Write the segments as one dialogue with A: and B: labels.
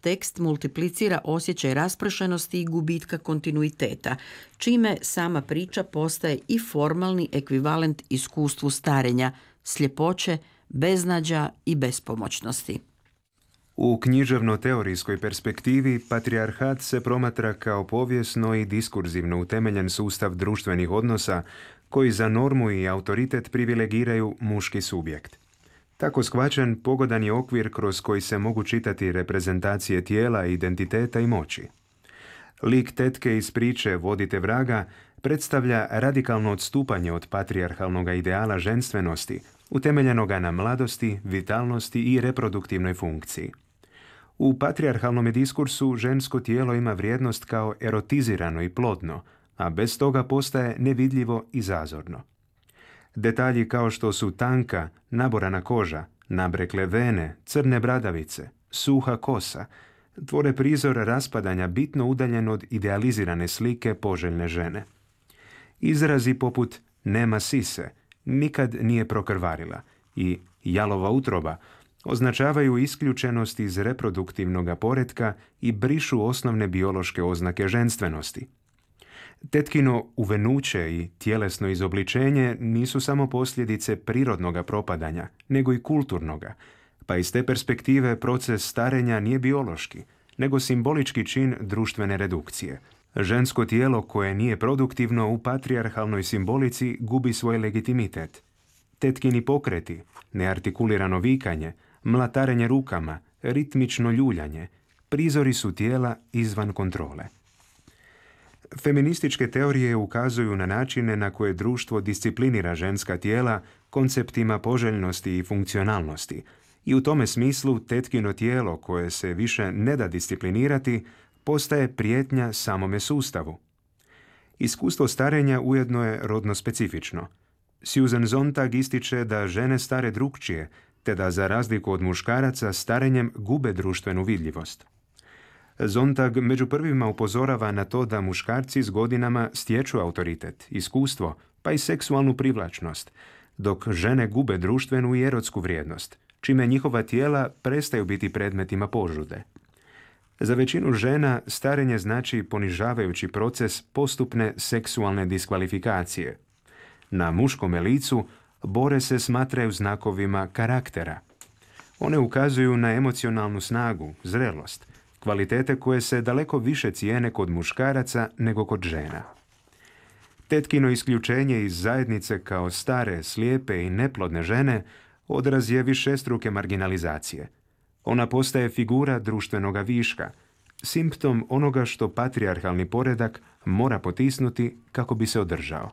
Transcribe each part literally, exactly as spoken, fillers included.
A: tekst multiplicira osjećaj raspršenosti i gubitka kontinuiteta, čime sama priča postaje i formalni ekvivalent iskustvu starenja, sljepoće, beznađa i bespomoćnosti.
B: U književno-teorijskoj perspektivi patrijarhat se promatra kao povijesno i diskurzivno utemeljen sustav društvenih odnosa koji za normu i autoritet privilegiraju muški subjekt. Tako shvaćen, pogodan je okvir kroz koji se mogu čitati reprezentacije tijela, identiteta i moći. Lik tetke iz priče Vodite vraga predstavlja radikalno odstupanje od patrijarhalnog ideala ženstvenosti, utemeljenoga na mladosti, vitalnosti i reproduktivnoj funkciji. U patrijarhalnom diskursu žensko tijelo ima vrijednost kao erotizirano i plodno, a bez toga postaje nevidljivo i zazorno. Detalji kao što su tanka, naborana koža, nabrekle vene, crne bradavice, suha kosa, tvore prizor raspadanja bitno udaljen od idealizirane slike poželjne žene. Izrazi poput nema sise, nikad nije prokrvarila i jalova utroba označavaju isključenost iz reproduktivnog poretka i brišu osnovne biološke oznake ženstvenosti. Tetkino uvenuće i tjelesno izobličenje nisu samo posljedice prirodnog propadanja, nego i kulturnoga, pa iz te perspektive proces starenja nije biološki, nego simbolički čin društvene redukcije. Žensko tijelo koje nije produktivno u patrijarhalnoj simbolici gubi svoj legitimitet. Tetkini pokreti, neartikulirano vikanje, mlatarenje rukama, ritmično ljuljanje, prizori su tijela izvan kontrole. Feminističke teorije ukazuju na načine na koje društvo disciplinira ženska tijela konceptima poželjnosti i funkcionalnosti i u tome smislu tetkino tijelo koje se više ne da disciplinirati postaje prijetnja samome sustavu. Iskustvo starenja ujedno je rodno specifično. Susan Sontag ističe da žene stare drukčije, te da za razliku od muškaraca starenjem gube društvenu vidljivost. Sontag među prvima upozorava na to da muškarci s godinama stječu autoritet, iskustvo, pa i seksualnu privlačnost, dok žene gube društvenu i erotsku vrijednost, čime njihova tijela prestaju biti predmetima požude. Za većinu žena starenje znači ponižavajući proces postupne seksualne diskvalifikacije. Na muškom licu bore se smatraju znakovima karaktera. One ukazuju na emocionalnu snagu, zrelost, kvalitete koje se daleko više cijene kod muškaraca nego kod žena. Tetkino isključenje iz zajednice kao stare, slijepe i neplodne žene odraz je višestruke marginalizacije. Ona postaje figura društvenoga viška, simptom onoga što patrijarhalni poredak mora potisnuti kako bi se održao.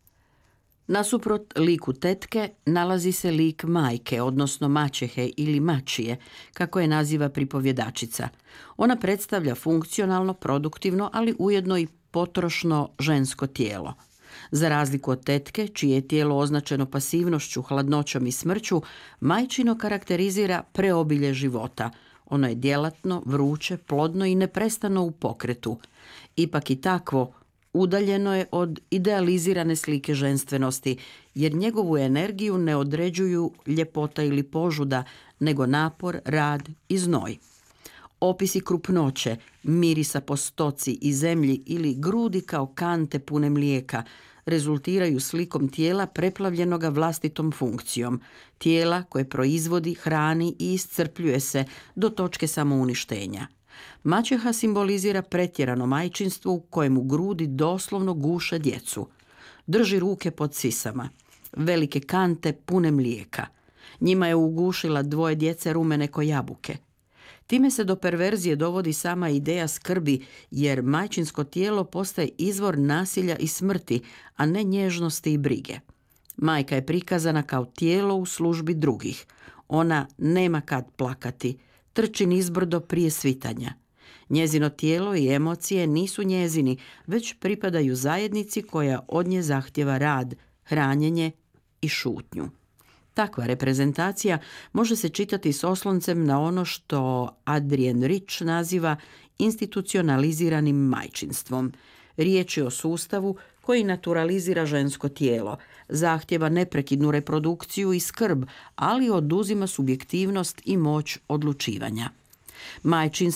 A: Nasuprot liku tetke nalazi se lik majke, odnosno maćehe ili mačije, kako je naziva pripovjedačica. Ona predstavlja funkcionalno, produktivno, ali ujedno i potrošno žensko tijelo. Za razliku od tetke, čije je tijelo označeno pasivnošću, hladnoćom i smrću, majčino karakterizira preobilje života. Ono je djelatno, vruće, plodno i neprestano u pokretu. Ipak i takvo udaljeno je od idealizirane slike ženstvenosti, jer njegovu energiju ne određuju ljepota ili požuda, nego napor, rad i znoj. Opisi krupnoće, mirisa po stoci i zemlji ili grudi kao kante pune mlijeka rezultiraju slikom tijela preplavljenoga vlastitom funkcijom, tijela koje proizvodi, hrani i iscrpljuje se do točke samouništenja. Maćeha simbolizira pretjerano majčinstvo u kojemu grudi doslovno guše djecu. Drži ruke pod sisama, velike kante pune mlijeka. Njima je ugušila dvoje djece rumene ko jabuke. Time se do perverzije dovodi sama ideja skrbi, jer majčinsko tijelo postaje izvor nasilja i smrti, a ne nježnosti i brige. Majka je prikazana kao tijelo u službi drugih. Ona nema kad plakati, trči nizbrdo prije svitanja. Njezino tijelo i emocije nisu njezini, već pripadaju zajednici koja od nje zahtjeva rad, hranjenje i šutnju. Takva reprezentacija može se čitati s osloncem na ono što Adrienne Rich naziva institucionaliziranim majčinstvom. Riječ je o sustavu koji naturalizira žensko tijelo, zahtjeva neprekidnu reprodukciju i skrb, ali oduzima subjektivnost i moć odlučivanja. Majčinstvo